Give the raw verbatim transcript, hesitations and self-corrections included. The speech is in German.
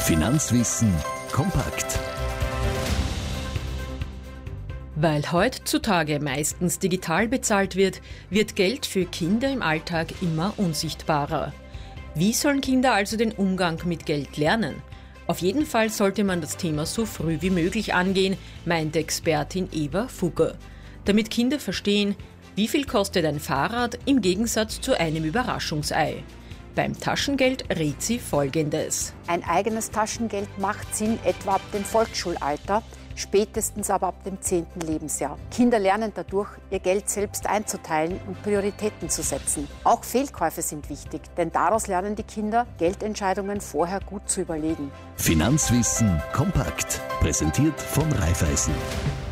Finanzwissen kompakt. Weil heutzutage meistens digital bezahlt wird, wird Geld für Kinder im Alltag immer unsichtbarer. Wie sollen Kinder also den Umgang mit Geld lernen? Auf jeden Fall sollte man das Thema so früh wie möglich angehen, meint Expertin Eva Fugger. Damit Kinder verstehen, wie viel kostet ein Fahrrad im Gegensatz zu einem Überraschungsei. Beim Taschengeld rät sie Folgendes. Ein eigenes Taschengeld macht Sinn etwa ab dem Volksschulalter, spätestens aber ab dem zehnten Lebensjahr. Kinder lernen dadurch, ihr Geld selbst einzuteilen und Prioritäten zu setzen. Auch Fehlkäufe sind wichtig, denn daraus lernen die Kinder, Geldentscheidungen vorher gut zu überlegen. Finanzwissen kompakt. Präsentiert von Raiffeisen.